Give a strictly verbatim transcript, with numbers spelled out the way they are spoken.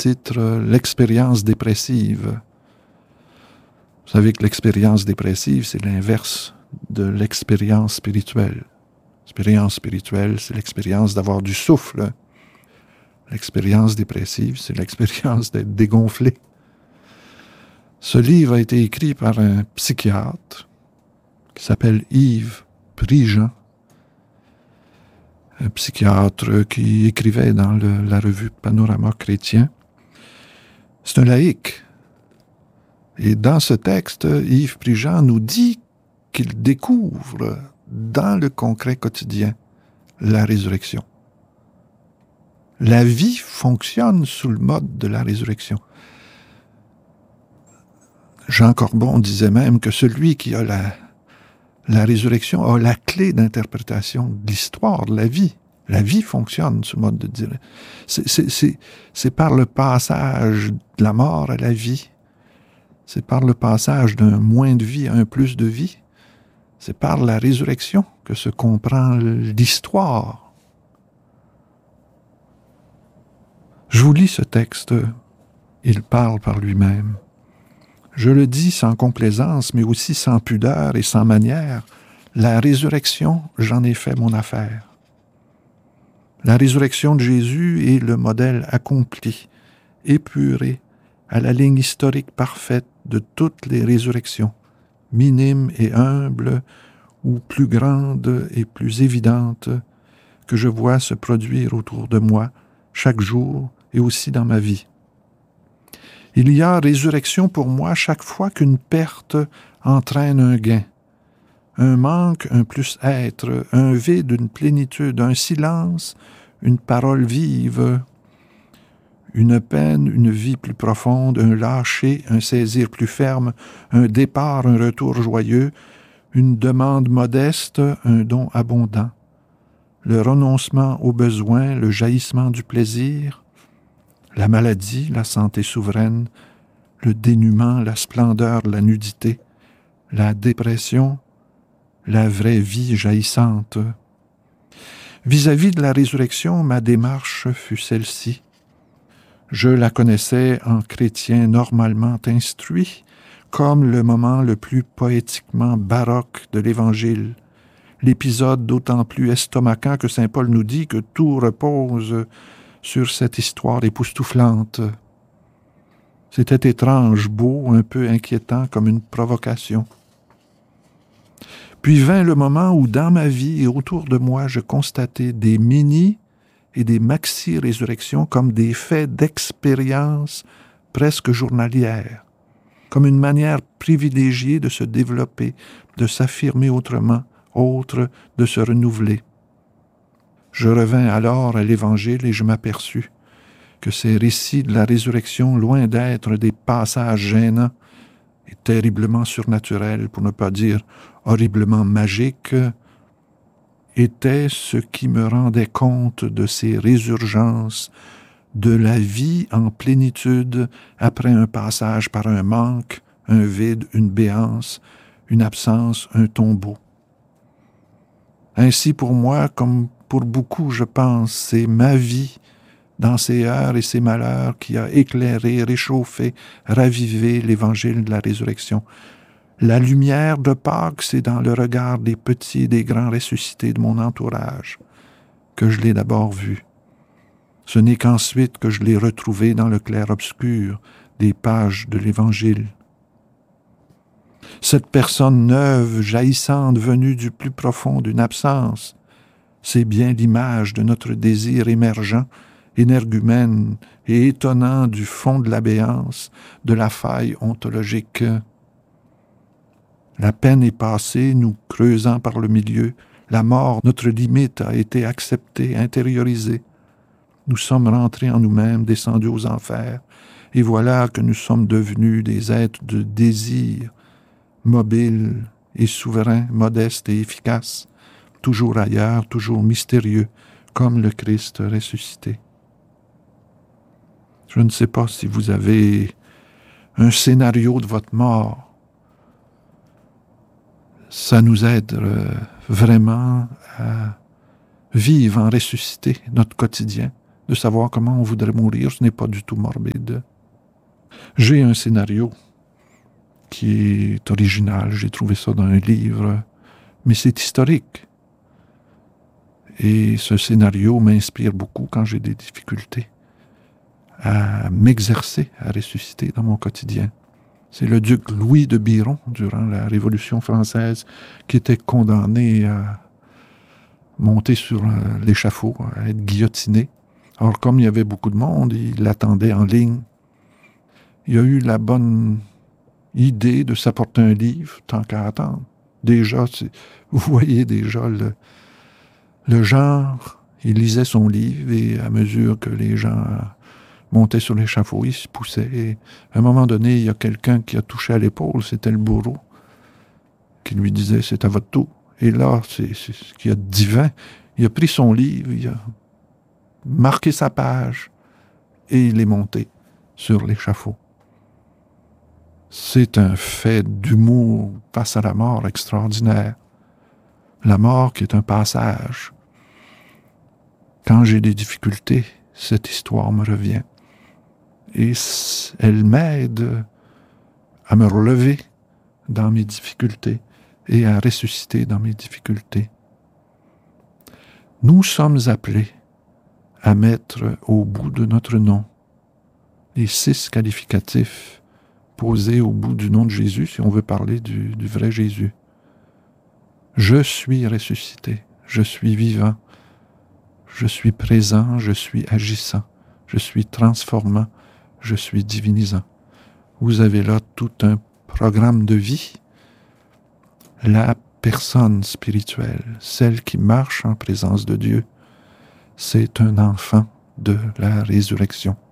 titre « L'expérience dépressive ». Vous savez que l'expérience dépressive, c'est l'inverse de l'expérience spirituelle. L'expérience spirituelle, c'est l'expérience d'avoir du souffle. L'expérience dépressive, c'est l'expérience d'être dégonflé. Ce livre a été écrit par un psychiatre qui s'appelle Yves Prigent, un psychiatre qui écrivait dans le, la revue Panorama chrétien. C'est un laïc. Et dans ce texte, Yves Prigent nous dit qu'il découvre dans le concret quotidien la résurrection. La vie fonctionne sous le mode de la résurrection. Jean Corbon disait même que celui qui a la, la résurrection a la clé d'interprétation de l'histoire, de la vie. La vie fonctionne sous le mode de dire. C'est, c'est, c'est, c'est par le passage de la mort à la vie. C'est par le passage d'un moins de vie à un plus de vie. C'est par la résurrection que se comprend l'histoire. Je vous lis ce texte. Il parle par lui-même. Je le dis sans complaisance, mais aussi sans pudeur et sans manière. La résurrection, j'en ai fait mon affaire. La résurrection de Jésus est le modèle accompli, épuré, à la ligne historique parfaite de toutes les résurrections, minimes et humbles, ou plus grandes et plus évidentes, que je vois se produire autour de moi chaque jour et aussi dans ma vie. Il y a résurrection pour moi chaque fois qu'une perte entraîne un gain, un manque, un plus-être, un vide, une plénitude, un silence, une parole vive, une peine, une vie plus profonde, un lâcher, un saisir plus ferme, un départ, un retour joyeux, une demande modeste, un don abondant, le renoncement au besoin, le jaillissement du plaisir, la maladie, la santé souveraine, le dénuement, la splendeur, la nudité, la dépression, la vraie vie jaillissante. Vis-à-vis de la résurrection, ma démarche fut celle-ci. Je la connaissais en chrétien normalement instruit, comme le moment le plus poétiquement baroque de l'Évangile, l'épisode d'autant plus estomacant que saint Paul nous dit que tout repose sur cette histoire époustouflante. C'était étrange, beau, un peu inquiétant, comme une provocation. Puis vint le moment où, dans ma vie et autour de moi, je constatais des mini- et des maxi-résurrections comme des faits d'expérience presque journalières, comme une manière privilégiée de se développer, de s'affirmer autrement, autre de se renouveler. Je revins alors à l'Évangile et je m'aperçus que ces récits de la résurrection, loin d'être des passages gênants et terriblement surnaturels, pour ne pas dire horriblement magiques, étaient ce qui me rendait compte de ces résurgences de la vie en plénitude après un passage par un manque, un vide, une béance, une absence, un tombeau. Ainsi pour moi, comme pour beaucoup, je pense, c'est ma vie dans ces heures et ces malheurs qui a éclairé, réchauffé, ravivé l'évangile de la résurrection. La lumière de Pâques, c'est dans le regard des petits et des grands ressuscités de mon entourage que je l'ai d'abord vu. Ce n'est qu'ensuite que je l'ai retrouvé dans le clair-obscur des pages de l'Évangile. Cette personne neuve, jaillissante, venue du plus profond d'une absence, c'est bien l'image de notre désir émergent, énergumène et étonnant du fond de la béance, de la faille ontologique. La peine est passée, nous creusant par le milieu. La mort, notre limite, a été acceptée, intériorisée. Nous sommes rentrés en nous-mêmes, descendus aux enfers, et voilà que nous sommes devenus des êtres de désir, mobiles et souverains, modestes et efficaces, toujours ailleurs, toujours mystérieux, comme le Christ ressuscité. Je ne sais pas si vous avez un scénario de votre mort. Ça nous aide vraiment à vivre en ressuscité notre quotidien, de savoir comment on voudrait mourir, ce n'est pas du tout morbide. J'ai un scénario qui est original, j'ai trouvé ça dans un livre, mais c'est historique. Et ce scénario m'inspire beaucoup quand j'ai des difficultés à m'exercer, à ressusciter dans mon quotidien. C'est le duc Louis de Biron, durant la Révolution française, qui était condamné à monter sur l'échafaud, à être guillotiné. Alors, comme il y avait beaucoup de monde, il l'attendait en ligne. Il a eu la bonne idée de s'apporter un livre, tant qu'à attendre. Déjà, vous voyez déjà le, le genre, il lisait son livre et à mesure que les gens montaient sur l'échafaud, il se poussait. Et à un moment donné, il y a quelqu'un qui a touché à l'épaule, c'était le bourreau, qui lui disait « c'est à votre tour ». Et là, c'est, c'est ce qu'il y a de divin. Il a pris son livre, il a marqué sa page et il est monté sur l'échafaud. C'est un fait d'humour face à la mort extraordinaire. La mort qui est un passage. Quand j'ai des difficultés, cette histoire me revient. Et elle m'aide à me relever dans mes difficultés et à ressusciter dans mes difficultés. Nous sommes appelés à mettre au bout de notre nom les six qualificatifs posés au bout du nom de Jésus, si on veut parler du, du vrai Jésus. Je suis ressuscité, je suis vivant, je suis présent, je suis agissant, je suis transformant, je suis divinisant. Vous avez là tout un programme de vie. La personne spirituelle, celle qui marche en présence de Dieu, c'est un enfant de la résurrection.